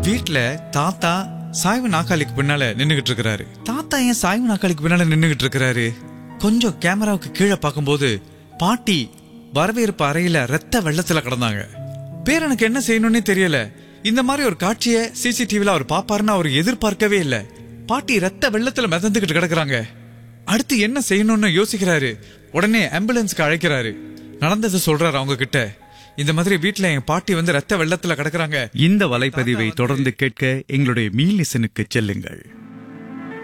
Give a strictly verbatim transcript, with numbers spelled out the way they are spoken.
வீட்டுல தாத்தா சாய்வு நாக்காளிக்கு பின்னால நின்னுகிட்டு இருக்கிறாரு. தாத்தா ஏன் சாய்வு நாக்காளிக்கு பின்னால நின்னுகிட்டு இருக்கிறாரு? கொஞ்சம் கேமராவுக்கு கீழே பார்க்கும்போது பாட்டி வரவேற்பு அறையில ரத்த வெள்ளத்துல கிடந்தாங்க. பேரனுக்கு என்ன செய்யணும்னே தெரியல. இந்த மாதிரி ஒரு காட்சிய சிசிடிவில அவர் பாப்பாருன்னு அவர் எதிர்பார்க்கவே இல்ல. பாட்டி ரத்த வெள்ளத்துல மிதந்துகிட்டு கிடக்குறாங்க. அடுத்து என்ன செய்யணும்னு யோசிக்கிறாரு. உடனே ஆம்புலன்ஸ்க்கு அழைக்கிறாரு. நடந்ததை சொல்றாரு அவங்க கிட்ட. இந்த மாதிரி வீட்டுல என் பாட்டி வந்து ரத்த வெள்ளத்துல கிடக்குறாங்க. இந்த வலைப்பதிவை தொடர்ந்து கேட்க எங்களுடைய மீ லிசனுக்கு செல்லுங்கள்.